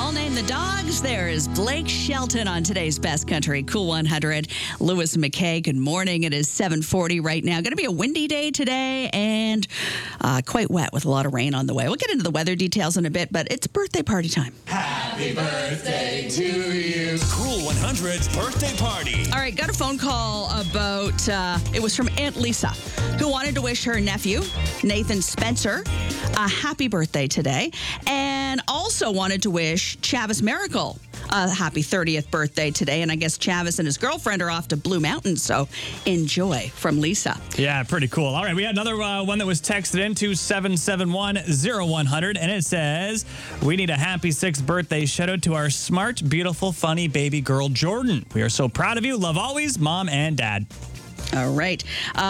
I'll name the dogs. There is Blake Shelton on today's Best Country Cool 100. Lewis McKay, good morning. It is 7:40 right now. Going to be a windy day today and quite wet with a lot of rain on the way. We'll get into the weather details in a bit, but it's birthday party time. Happy birthday to you. Cool 100's birthday party. All right, got a phone call about, it was from Aunt Lisa, who wanted to wish her nephew, Nathan Spencer, a happy birthday today, and also wanted to wish Chavis Miracle a happy 30th birthday today. And I guess Chavis and his girlfriend are off to Blue Mountain, so enjoy from Lisa. Yeah, pretty cool. All right, we had another one that was texted in to 771-0100, and it says, we need a happy 6th birthday shout out to our smart, beautiful, funny baby girl, Jordan. We are so proud of you. Love always, Mom and Dad. All right.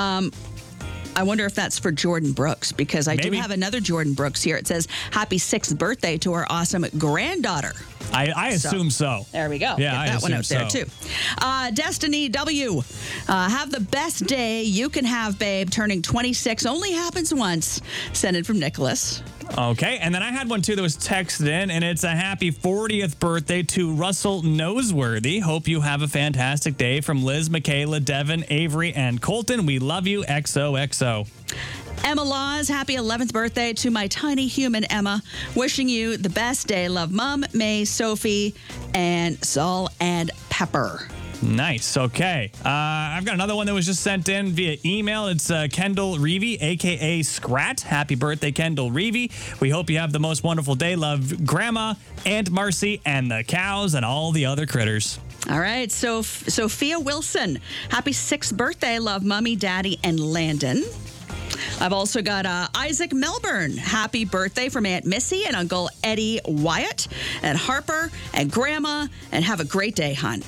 I wonder if that's for Jordan Brooks, because I do have another Jordan Brooks here. It says, happy 6th birthday to our awesome granddaughter. I assume so. There we go. Yeah, Get that one out there, too. Destiny W. Have the best day you can have, babe. Turning 26 only happens once. Send it from Nicholas. Okay, and then I had one, too, that was texted in, and it's a happy 40th birthday to Russell Noseworthy. Hope you have a fantastic day from Liz, Michaela, Devin, Avery, and Colton. We love you, XOXO. Emma Laws, happy 11th birthday to my tiny human Emma. Wishing you the best day. Love, Mom, May, Sophie, and Saul and Pepper. Nice. Okay. I've got another one that was just sent in via email. It's Kendall Reevy, a.k.a. Scrat. Happy birthday, Kendall Reevy. We hope you have the most wonderful day. Love, Grandma, Aunt Marcy, and the cows and all the other critters. All right. So Sophia Wilson, happy 6th birthday. Love, Mommy, Daddy, and Landon. I've also got Isaac Melbourne. Happy birthday from Aunt Missy and Uncle Eddie Wyatt and Harper and Grandma, and have a great day, hon.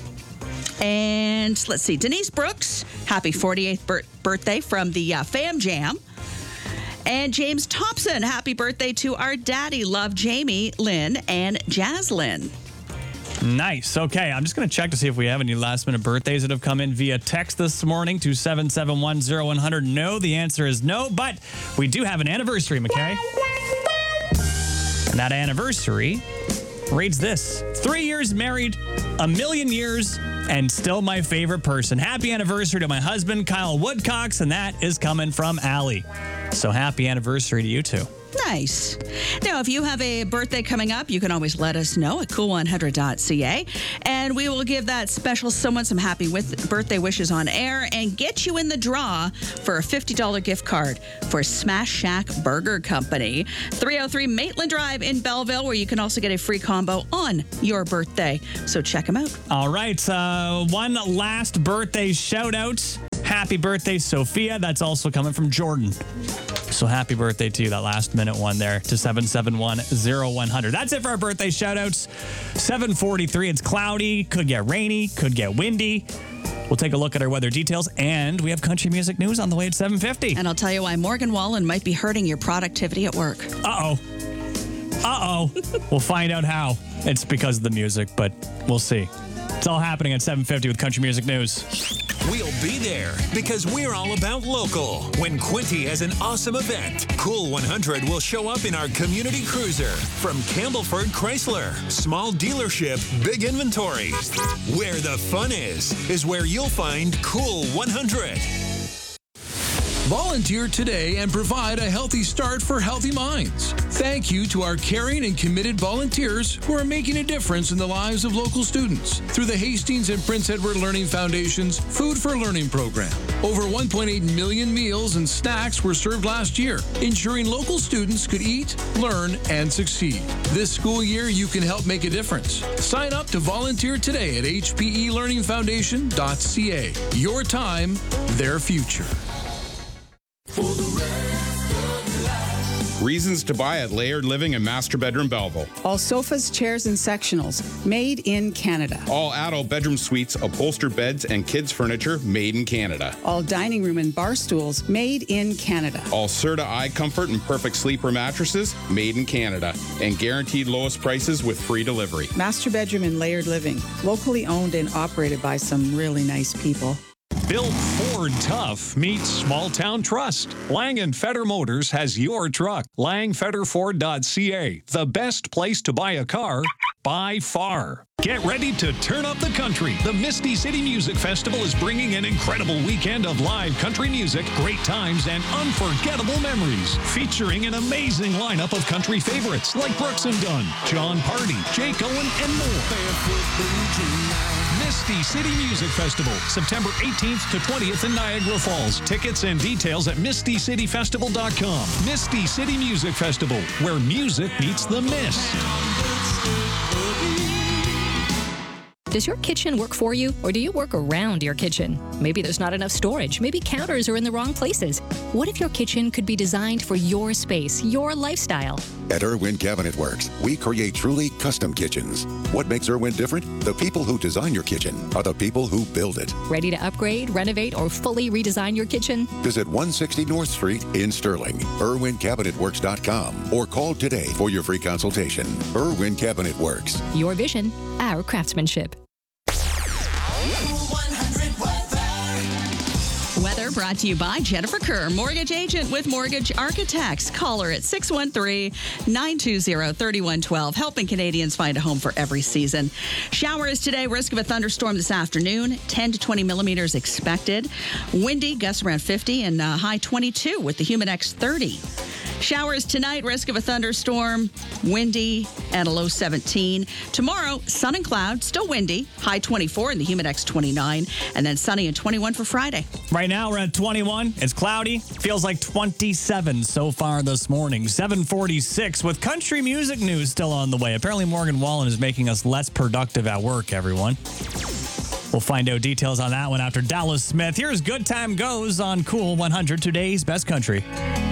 And let's see, Denise Brooks, happy 48th birthday from the Fam Jam. And James Thompson, happy birthday to our daddy. Love, Jamie, Lynn, and Jaslyn. Nice. Okay, I'm just going to check to see if we have any last-minute birthdays that have come in via text this morning to 771-0100. No, the answer is no, but we do have an anniversary, McKay. And that anniversary reads this: 3 years married, a million years, and still my favorite person. Happy anniversary to my husband, Kyle Woodcocks, and that is coming from Allie. So happy anniversary to you two. Nice. Now, if you have a birthday coming up, you can always let us know at cool100.ca, and we will give that special someone some happy birthday wishes on air and get you in the draw for a $50 gift card for Smash Shack Burger Company, 303 Maitland Drive in Belleville, where you can also get a free combo on your birthday. So check them out. All right. One last birthday shout out. Happy birthday, Sophia. That's also coming from Jordan. So happy birthday to you, that last minute one there, to 771-0100. That's it for our birthday shout-outs. 7:43, it's cloudy, could get rainy, could get windy. We'll take a look at our weather details, and we have country music news on the way at 7:50. And I'll tell you why Morgan Wallen might be hurting your productivity at work. Uh-oh. We'll find out how. It's because of the music, but we'll see. It's all happening at 7:50 with country music news. We'll be there because we're all about local. When Quinty has an awesome event, Cool 100 will show up in our community cruiser from Campbellford Chrysler. Small dealership, big inventory. Where the fun is where you'll find Cool 100. Volunteer today and provide a healthy start for healthy minds. Thank you to our caring and committed volunteers who are making a difference in the lives of local students through the Hastings and Prince Edward Learning Foundation's Food for Learning program. Over 1.8 million meals and snacks were served last year, ensuring local students could eat, learn, and succeed. This school year, you can help make a difference. Sign up to volunteer today at hpelearningfoundation.ca. Your time, their future. Reasons to buy at Layered Living and Master Bedroom Belleville. All sofas, chairs, and sectionals made in Canada. All adult bedroom suites, upholstered beds, and kids' furniture made in Canada. All dining room and bar stools made in Canada. All Serta Eye Comfort and Perfect Sleeper mattresses made in Canada. And guaranteed lowest prices with free delivery. Master Bedroom and Layered Living. Locally owned and operated by some really nice people. Build Ford tough meets small town trust. Lang & Feder Motors has your truck. LangFederFord.ca, the best place to buy a car by far. Get ready to turn up the country. The Misty City Music Festival is bringing an incredible weekend of live country music, great times, and unforgettable memories. Featuring an amazing lineup of country favorites like Brooks and Dunn, John Party, Jake Owen, and more. Misty City Music Festival, September 18th to 20th in Niagara Falls. Tickets and details at mistycityfestival.com. Misty City Music Festival, where music meets the mist. Does your kitchen work for you, or do you work around your kitchen? Maybe there's not enough storage. Maybe counters are in the wrong places. What if your kitchen could be designed for your space, your lifestyle? At Irwin Cabinet Works, we create truly custom kitchens. What makes Irwin different? The people who design your kitchen are the people who build it. Ready to upgrade, renovate, or fully redesign your kitchen? Visit 160 North Street in Sterling, IrwinCabinetWorks.com, or call today for your free consultation. Irwin Cabinet Works. Your vision, our craftsmanship. Weather brought to you by Jennifer Kerr, mortgage agent with Mortgage Architects. Call her at 613-920-3112, helping Canadians find a home for every season. Showers today, risk of a thunderstorm this afternoon, 10 to 20 millimeters expected. Windy, gusts around 50 and high 22 with the Humidex 30. Showers tonight, risk of a thunderstorm, windy and a low 17. Tomorrow, sun and cloud, still windy, high 24 and the Humidex 29, and then sunny and 21 for Friday. Right now, we're at 21. It's cloudy. Feels like 27 so far this morning. 7:46 with country music news still on the way. Apparently, Morgan Wallen is making us less productive at work, everyone. We'll find out details on that one after Dallas Smith. Here's Good Time Goes on Cool 100, today's best country.